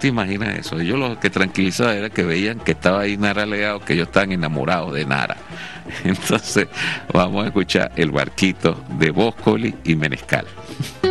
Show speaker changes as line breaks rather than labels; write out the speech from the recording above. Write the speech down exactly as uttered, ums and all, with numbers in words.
te imaginas eso? Ellos lo que tranquilizaba era que veían que estaba ahí Nara Leao, que ellos estaban enamorados de Nara. Entonces, vamos a escuchar El barquito de Bócoli y Menescal.